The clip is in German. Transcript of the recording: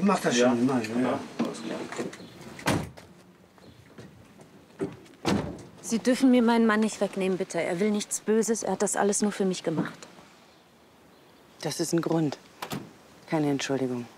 mach das schon. Ja. Nein, ja. Alles klar. Sie dürfen mir meinen Mann nicht wegnehmen, bitte. Er will nichts Böses. Er hat das alles nur für mich gemacht. Das ist ein Grund. Keine Entschuldigung.